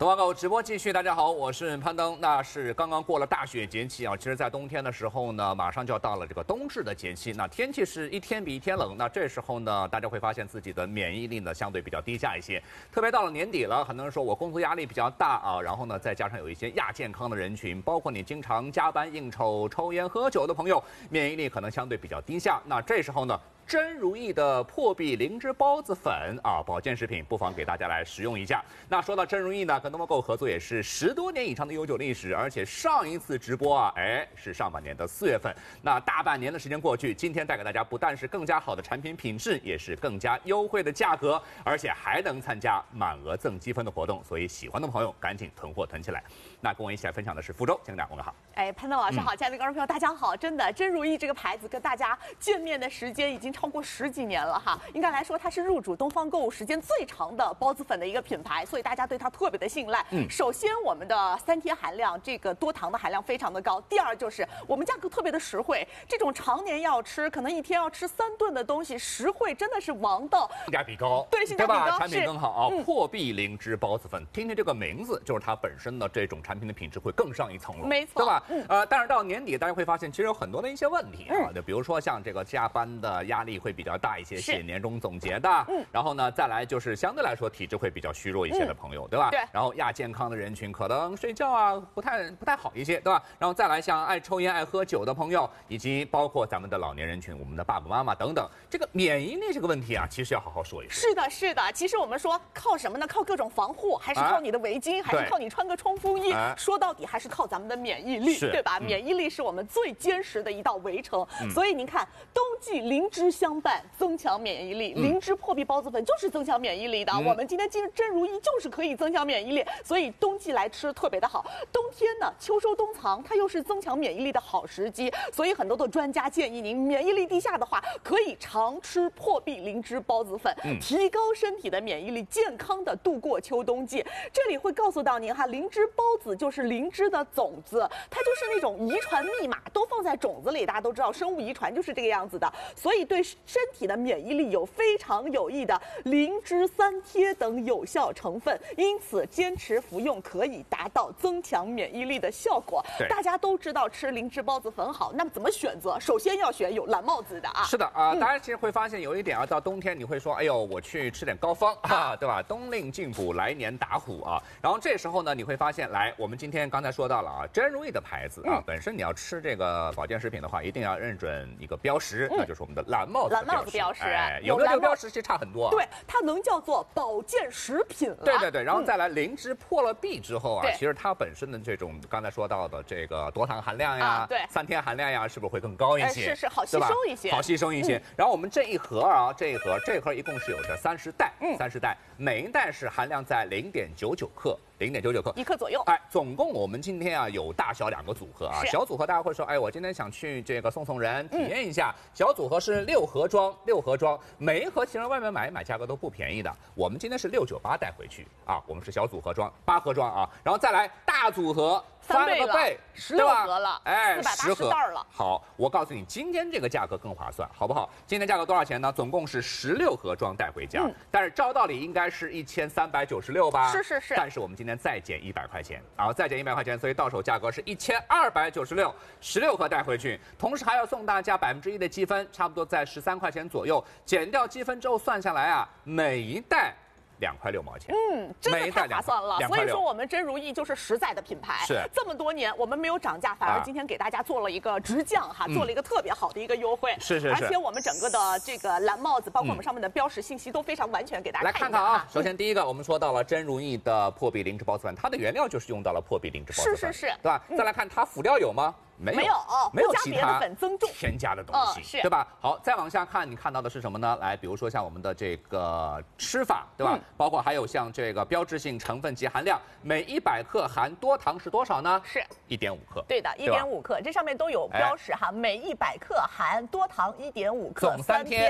同花购直播继续，大家好，我是潘登。那是刚刚过了大雪节气啊，其实，在冬天的时候呢，马上就要到了这个冬至的节气。那天气是一天比一天冷，那这时候呢，大家会发现自己的免疫力呢相对比较低下一些。特别到了年底了，很多人说我工作压力比较大啊，然后呢，再加上有一些亚健康的人群，包括你经常加班应酬、抽烟喝酒的朋友，免疫力可能相对比较低下。那这时候呢，真如意的破壁灵芝孢子粉啊，保健食品不妨给大家来食用一下。那说到真如意呢，跟东方购合作也是10多年以上的悠久历史，而且上一次直播啊，是上半年的4月份。那大半年的时间过去，今天带给大家不但是更加好的产品品质，也是更加优惠的价格，而且还能参加满额赠积分的活动。所以喜欢的朋友赶紧囤货囤起来。那跟我一起来分享的是福州，先跟大家问个好。 潘登老师好，亲爱的观众朋友，大家好！真的，真如意这个牌子跟大家见面的时间已经超过10几年了哈。应该来说，它是入主东方购物时间最长的孢子粉的一个品牌，所以大家对它特别的信赖。首先我们的3天含量，这个多糖的含量非常的高。第二就是我们价格特别的实惠，这种常年要吃，可能一天要吃3顿的东西，实惠真的是王道， 性价比高， 对，性价比高， 产品更好啊。破壁灵芝孢子粉，听听这个名字，就是它本身的这种产品的品质会更上一层楼， 没错， 对吧？但是到年底，大家会发现其实有很多的一些问题啊，就比如说像这个加班的压力会比较大一些，写年终总结的，然后呢，再来就是相对来说体质会比较虚弱一些的朋友，对吧？ 对。 然后亚健康的人群可能睡觉啊不太好一些，对吧？然后再来像爱抽烟、爱喝酒的朋友，以及包括咱们的老年人群，我们的爸爸妈妈等等，这个免疫力这个问题啊，其实要好好说一说。 是的，是的。其实我们说靠什么呢？靠各种防护，还是靠你的围巾，还是靠你穿个冲锋衣？说到底还是靠咱们的免疫力，对吧？免疫力是我们最坚实的一道围城。所以您看，冬季灵芝相伴，增强免疫力。灵芝破壁孢子粉就是增强免疫力的。我们今天真如意就是可以增强免疫力，所以冬季来吃特别的好。冬天呢，秋收冬藏，它又是增强免疫力的好时机。所以很多的专家建议您免疫力低下的话，可以常吃破壁灵芝孢子粉，提高身体的免疫力，健康的度过秋冬季。这里会告诉到您哈，灵芝孢子就是灵芝的种子，它就是那种遗传密码都放在种子里，大家都知道生物遗传就是这个样子的，所以对身体的免疫力有非常有益的灵芝3贴等有效成分，因此坚持服用可以达到增强免疫力的效果。大家都知道吃灵芝孢子粉好，那么怎么选择？首先要选有蓝帽子的啊。 是的啊，大家其实会发现有一点啊，到冬天你会说，哎呦，我去吃点膏方啊，对吧？冬令进补，来年打虎啊。然后这时候呢，你会发现，来，我们今天刚才说到了啊，真如意的牌子啊，本身你要吃这个保健食品的话，一定要认准一个标识，那就是我们的蓝帽子标识。有没有这个标识其实差很多。 对，它能叫做保健食品了。 对，然后再来灵芝破了壁之后啊，其实它本身的这种刚才说到的这个多糖含量呀， 对 ，3天含量呀，是不是会更高一些？ 是好吸收一些， 好吸收一些。然后我们这一盒啊，这一盒一共是有着30袋，30袋，每一袋是含量在0.99克。0.99克，1克左右。总共我们今天啊有大小2个组合啊。小组合大家会说，我今天想去这个送人体验一下。小组合是6盒装，每一盒其实外面买价格都不便宜的。我们今天是698带回去啊，我们是小组合装8盒装啊，然后再来大组合。翻了个倍 ，16盒了，480袋了。 好，我告诉你，今天这个价格更划算，好不好？今天价格多少钱呢？总共是16盒装带回家，但是照道理应该是1396吧？ 是。 但是我们今天再减100块钱，再减100块钱，所以到手价格是1296，16盒带回去，同时还要送大家1%的积分，差不多在13块钱左右，减掉积分之后算下来啊，每一袋2块6毛钱， 真的太划算了。所以说我们真如意就是实在的品牌， 是这么多年我们没有涨价，反而今天给大家做了一个直降哈，做了一个特别好的一个优惠。 是。 而且我们整个的这个蓝帽子，包括我们上面的标识信息都非常完全，给大家来看看啊。首先第一个，我们说到了真如意的破壁灵芝孢子粉，它的原料就是用到了破壁灵芝孢子粉， 是， 对吧？再来看它辅料有吗？没有其他添加的东西，对吧？好，再往下看，你看到的是什么呢？来，比如说像我们的这个吃法，对吧？包括还有像这个标志性成分及含量，每100克含多糖是多少呢？ 是 1.5克。 对的，1.5克，这上面都有标识哈，每100克含多糖1.5克， 总3贴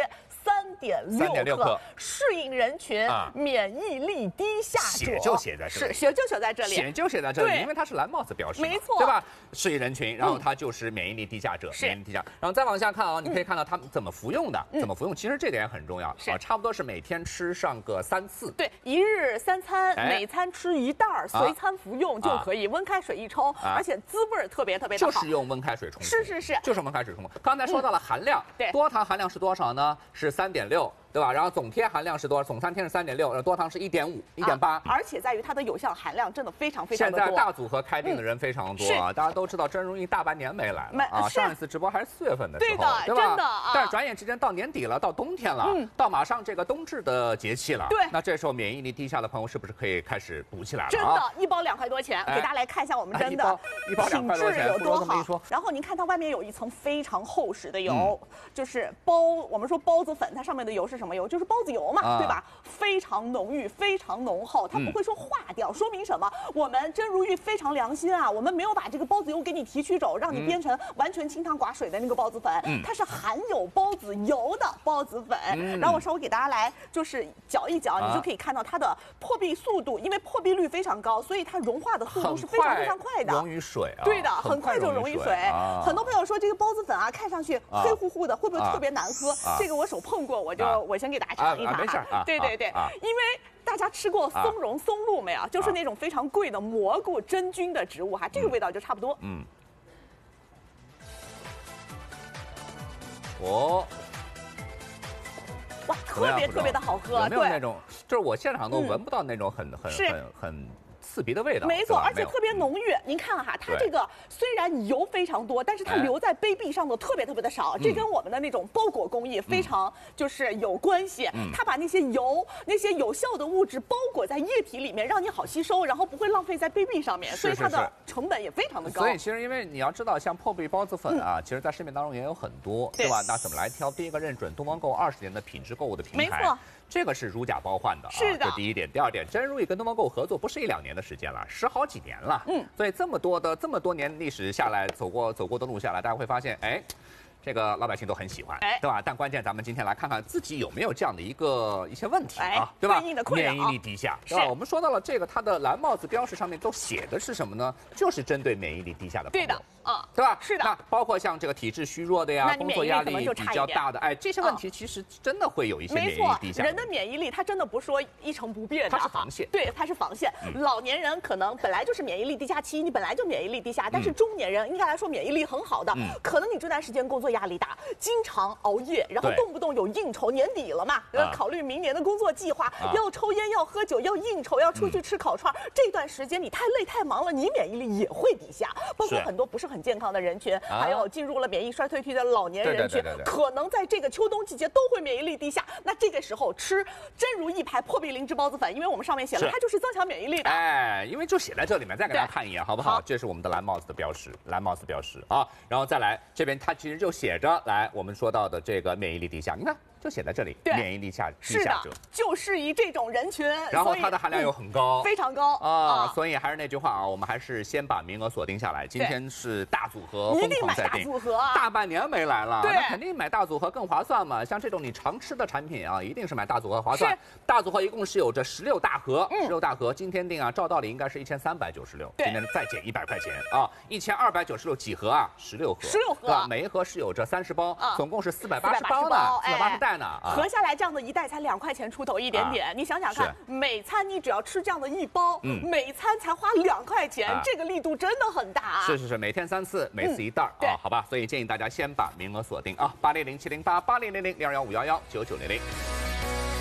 3.6克，适应人群免疫力低下者。 写就写在这里， 写就写在这里， 写就写在这里，因为它是蓝帽子标识， 没错， 对吧？适应人群，然后它就是免疫力低下者，免疫力低下。然后再往下看啊，你可以看到他们怎么服用的，怎么服用，其实这点很重要啊，差不多是每天吃上个3次， 对，1日3餐，每餐吃1袋，随餐服用就可以，温开水一冲，而且滋味特别的好， 就是用温开水冲， 是， 就是温开水冲。刚才说到了含量， 对， 多糖含量是多少呢？是3.6。对吧？然后总贴含量是多少？总3天是3.6，多糖是1.5、1.8， 而且在于它的有效含量真的非常的多。 现在大组合开定的人非常多啊，大家都知道真如意大半年没来了啊，上一次直播还是4月份的时候，对吧？ 真的啊。 但是转眼之间到年底了，到冬天了，到马上这个冬至的节气了， 对， 那这时候免疫力低下的朋友是不是可以开始补起来了？ 真的，1包2块多钱，给大家来看一下我们真的一包2块多钱有多好。然后您看它外面有一层非常厚实的油，就是我们说包子粉，它上面的油是什么油？就是包子油嘛，对吧？非常浓郁，非常浓厚，它不会说化掉，说明什么？我们真如玉非常良心啊，我们没有把这个包子油给你提取走，让你变成完全清汤寡水的那个包子粉，它是含有包子油的包子粉。然后我稍微给大家来就是搅一搅，你就可以看到它的破壁速度，因为破壁率非常高，所以它融化的速度是非常快的， 溶于水啊。 对的，很快就溶于水。很多朋友说这个包子粉啊，看上去黑乎乎的，会不会特别难喝？这个我手碰过，我先给大家尝一尝。 没事啊， 对，因为大家吃过松茸、松露没有？就是那种非常贵的蘑菇真菌的植物哈，这个味道就差不多。哇，特别的好喝， 有没有那种？就是我现场都闻不到那种很刺鼻的味道， 没错，而且特别浓郁。您看哈，它这个虽然油非常多，但是它留在杯壁上的特别的少，这跟我们的那种包裹工艺非常就是有关系。它把那些油、那些有效的物质包裹在液体里面，让你好吸收，然后不会浪费在杯壁上面，所以它的成本也非常的高。 所以其实因为你要知道，像破壁包子粉啊，其实在市面当中也有很多，对吧？那怎么来挑？第一个认准东方购20年的品质购物的平台，没错。这个是如假包换的， 是的， 这第一点。第二点，真如意跟东方购合作不是1、2年的时间了，10好几年了。所以这么多年历史下来，走过的路下来，大家会发现，哎，这个老百姓都很喜欢，对吧？但关键咱们今天来看看自己有没有这样的一些问题啊，对吧？免疫力低下，对吧？我们说到了这个，它的蓝帽子标识上面都写的是什么呢？就是针对免疫力低下的朋友。 对的。 对吧？ 是的。 那包括像这个体质虚弱的呀，工作压力比较大的，哎，这些问题其实真的会有一些免疫力低下。 人的免疫力它真的不是说一成不变的， 它是防线。 对，它是防线。老年人可能本来就是免疫力低下期，你本来就免疫力低下，但是中年人应该来说免疫力很好的，可能你这段时间工作压力大，经常熬夜，然后动不动有应酬，年底了嘛，考虑明年的工作计划，要抽烟，要喝酒，要应酬，要出去吃烤串，这段时间你太累太忙了，你免疫力也会低下。包括很多不是很健康的人群。还有进入了免疫衰退期的老年人群，可能在这个秋冬季节都会免疫力低下。那这个时候吃真如意牌破壁灵芝包子粉，因为我们上面写了，它就是增强免疫力的。 哎，因为就写在这里面，再给大家看一眼，好不好？这是我们的蓝帽子的标识，蓝帽子标识啊。然后再来这边，它其实就写着来我们说到的这个免疫力低下，你看。就写在这里，免疫力低下者， 就适宜这种人群。 然后它的含量又很高， 非常高啊！所以还是那句话啊，我们还是先把名额锁定下来。今天是大组合， 一定买大组合啊！ 大半年没来了，那肯定买大组合更划算嘛。像这种你常吃的产品啊，一定是买大组合划算。大组合一共是有着16大盒，16大盒，今天定啊，照道理应该是1396，今天再减100块钱啊，1296几盒啊，16盒，对吧？每一盒是有着30包，总共是480包呢，480袋。 合下来这样的一袋才2块钱出头一点点，你想想看，每餐你只要吃这样的1包，每餐才花2块钱，这个力度真的很大啊！ 是，每天3次，每次1袋啊，好吧，所以建议大家先把名额锁定啊，80070880006215119900。